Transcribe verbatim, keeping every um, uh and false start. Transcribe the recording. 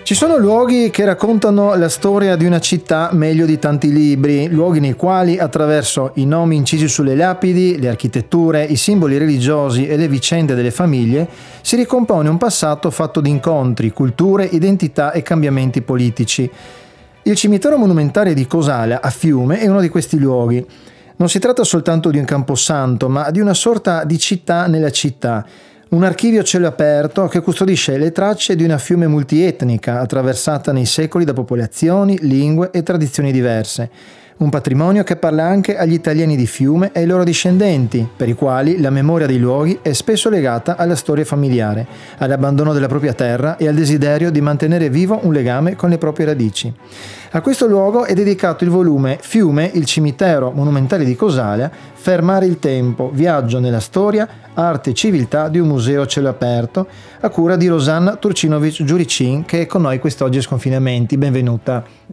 Ci sono luoghi che raccontano la storia di una città meglio di tanti libri, luoghi nei quali attraverso i nomi incisi sulle lapidi, le architetture, i simboli religiosi e le vicende delle famiglie si ricompone un passato fatto di incontri, culture, identità e cambiamenti politici. Il cimitero monumentale di Cosala a Fiume è uno di questi luoghi. Non si tratta soltanto di un camposanto, ma di una sorta di città nella città. Un archivio a cielo aperto che custodisce le tracce di una Fiume multietnica attraversata nei secoli da popolazioni, lingue e tradizioni diverse. Un patrimonio che parla anche agli italiani di Fiume e ai loro discendenti, per i quali la memoria dei luoghi è spesso legata alla storia familiare, all'abbandono della propria terra e al desiderio di mantenere vivo un legame con le proprie radici. A questo luogo è dedicato il volume Fiume, il cimitero monumentale di Cosala, Fermare il tempo, viaggio nella storia, arte e civiltà di un museo a cielo aperto, a cura di Rosanna Turcinovic Giuricin, che è con noi quest'oggi a Sconfinamenti. Benvenuta.